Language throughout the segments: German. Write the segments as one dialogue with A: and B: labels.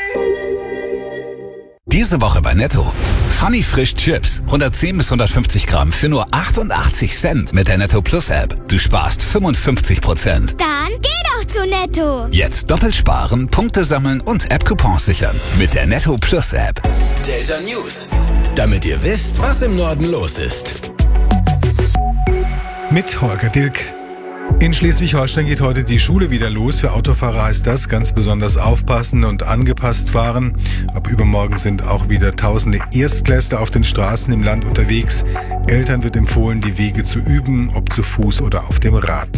A: Diese Woche bei Netto. Funny Frisch Chips. 110 bis 150 Gramm für nur 88 Cent mit der Netto Plus App. Du sparst 55%.
B: Dann geh doch zu Netto.
A: Jetzt doppelt sparen, Punkte sammeln und App-Coupons sichern. Mit der Netto Plus App.
C: Delta News. Damit ihr wisst, was im Norden los ist.
D: Mit Holger Dilk. In Schleswig-Holstein geht heute die Schule wieder los. Für Autofahrer heißt das ganz besonders aufpassen und angepasst fahren. Ab übermorgen sind auch wieder tausende Erstklässler auf den Straßen im Land unterwegs. Eltern wird empfohlen, die Wege zu üben, ob zu Fuß oder auf dem Rad.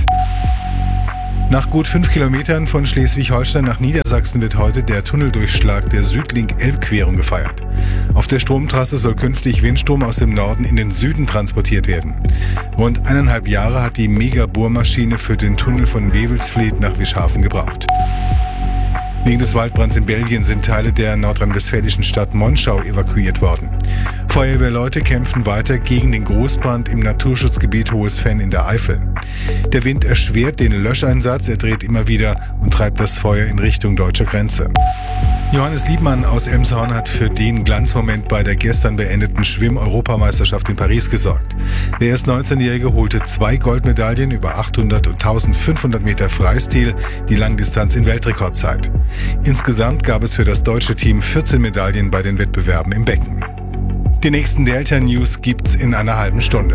D: Nach gut 5 Kilometern von Schleswig-Holstein nach Niedersachsen wird heute der Tunneldurchschlag der Südlink-Elbquerung gefeiert. Auf der Stromtrasse soll künftig Windstrom aus dem Norden in den Süden transportiert werden. Rund 1,5 Jahre hat die Mega-Bohrmaschine für den Tunnel von Wewelsfleth nach Wischhafen gebraucht. Wegen des Waldbrands in Belgien sind Teile der nordrhein-westfälischen Stadt Monschau evakuiert worden. Feuerwehrleute kämpfen weiter gegen den Großbrand im Naturschutzgebiet Hohes Fenn in der Eifel. Der Wind erschwert den Löscheinsatz, er dreht immer wieder und treibt das Feuer in Richtung deutscher Grenze. Johannes Liebmann aus Elmshorn hat für den Glanzmoment bei der gestern beendeten Schwimm-Europameisterschaft in Paris gesorgt. Der erst 19-Jährige holte 2 Goldmedaillen über 800 und 1500 Meter Freistil, die Langdistanz in Weltrekordzeit. Insgesamt gab es für das deutsche Team 14 Medaillen bei den Wettbewerben im Becken. Die nächsten Delta News gibt's in einer halben Stunde.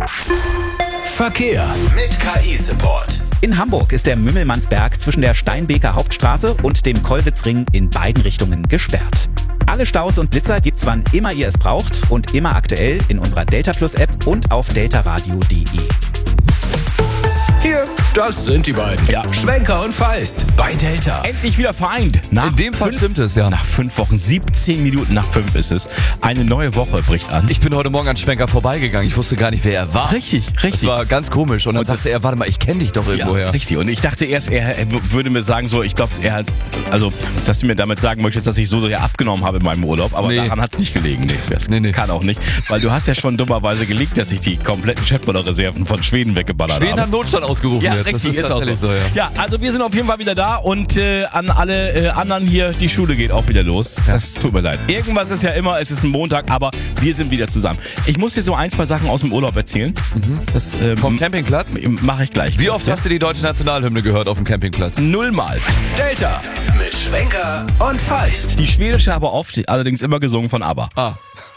C: Verkehr mit KI-Support.
E: In Hamburg ist der Mümmelmannsberg zwischen der Steinbeker Hauptstraße und dem Kollwitzring in beiden Richtungen gesperrt. Alle Staus und Blitzer gibt's, wann immer ihr es braucht und immer aktuell in unserer Delta Plus App und auf deltaradio.de.
C: Hier, das sind die beiden. Ja. Schwenker und Feist bei Delta.
F: Endlich wieder vereint.
G: In dem Fall stimmt es, ja.
F: Nach 5 Wochen, 17 Minuten nach 5 ist es. Eine neue Woche bricht an.
G: Ich bin heute Morgen an Schwenker vorbeigegangen. Ich wusste gar nicht, wer er war.
F: Richtig.
G: Das war ganz komisch. Und dann sagte er, warte mal, ich kenne dich doch irgendwoher.
F: Ja, richtig. Und ich dachte erst, er würde mir sagen, so, ich glaube, er hat, also, dass du mir damit sagen möchtest, dass ich so sehr abgenommen habe in meinem Urlaub. Aber daran hat es nicht gelegen. Nee. Kann auch nicht. Weil du hast ja schon dummerweise geleakt, dass ich die kompletten Chatballer-Reserven von Schweden weggeballert habe.
G: Schweden hat Notstand ausgerufen.
F: Ja,
G: jetzt.
F: richtig, ist auch so.
G: Ja.
F: Ja, also wir sind auf jeden Fall wieder da und an alle anderen hier, die Schule geht auch wieder los. Das tut mir leid. Irgendwas ist ja immer, es ist ein Montag, aber wir sind wieder zusammen. Ich muss dir so 1, 2 Sachen aus dem Urlaub erzählen. Das,
G: vom Campingplatz?
F: Mache ich gleich.
G: Wie oft hast du die deutsche Nationalhymne gehört auf dem Campingplatz?
F: 0-mal.
C: Delta mit Schwenker und Feist.
F: Die schwedische aber oft, allerdings immer gesungen von ABBA.